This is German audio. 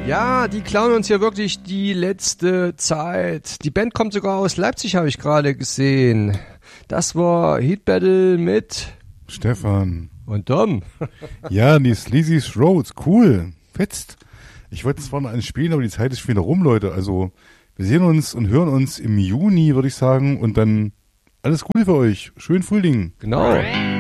Ja, die klauen uns hier wirklich die letzte Zeit. Die Band kommt sogar aus Leipzig, habe ich gerade gesehen. Das war Heat Battle mit Stefan und Dom. Ja, die Sleazy Throats, cool, fetzt. Ich wollte zwar noch einen spielen, aber die Zeit ist schon wieder rum, Leute. Also wir sehen uns und hören uns im Juni, würde ich sagen. Und dann alles Gute für euch. Schönen Frühling. Genau.